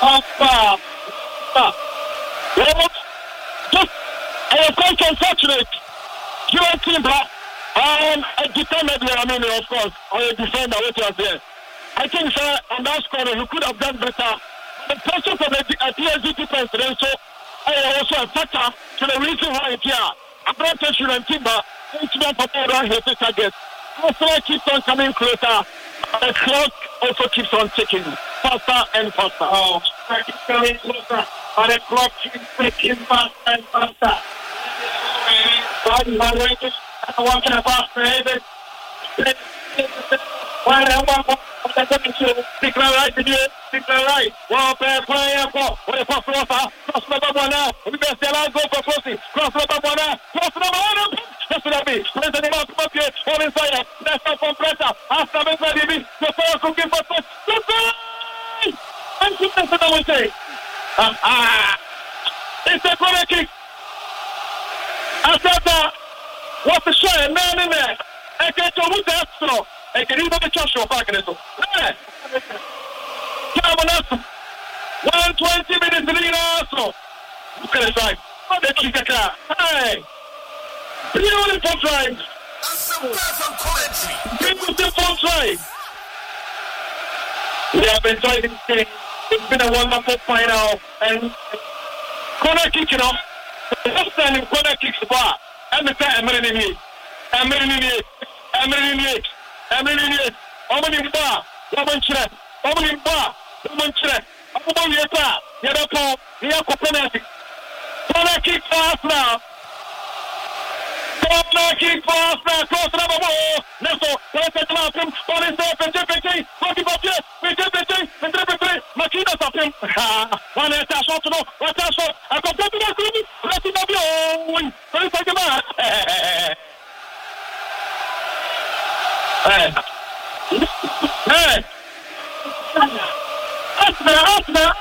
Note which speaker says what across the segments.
Speaker 1: Just quite unfortunate. UN Timber, a defender there, I mean, of course, or a defender, what was there. I think, sir, on that score, he could have done better. The pressure from the PSG defense, so also a factor to the reason why it's here. I'm not touching UN Timber, each man performed around his target. Arsenal keeps on coming closer. The clock also keeps on ticking faster and faster.
Speaker 2: Oh, keeps coming closer. But the clock keeps ticking faster and faster. What can I pass, baby? Why the hell? Stick right, stick right. Well, player for what the first was. Cross number one. We best go for crossing. Cross number one. Cross number one. That's what I mean. Press the mouth up here. All inside. That's not from pressure. After the baby, the fire cooking for touch. Goodbye! And keep this what I would say. It's a corner kick. After that, what's the shot? Man in there. I can't tell what's that so. I can even the church back in it. Come on up. 120 minutes in the also. Look at the side. What the kick a car. Hey. Beautiful drive.
Speaker 3: That's some perfect commentary.
Speaker 1: Beautiful drive. We have enjoyed this game. It's been a wonderful final. And corner kick, you know. The first time in corner kicks the bar. And the time I'm in here. Omni bar. Woman chat. Omni bar. Woman chat. Omni bar. Yadako. Yako penalty. Corner kick fast now. Corner kick fast now. Cross number one. Neso. Let's get to him. On his off and JPT. Rocky Batia. With JPT. And JPT. Makina of him. One attack shot to know. What a shot. I got to the group. Let's see the Very second match. Hey. Hey. Asna.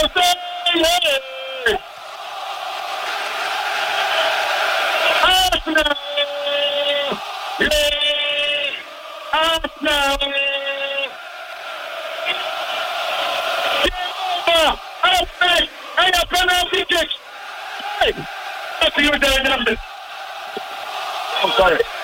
Speaker 1: Penalty kick. Hey. I'm sorry.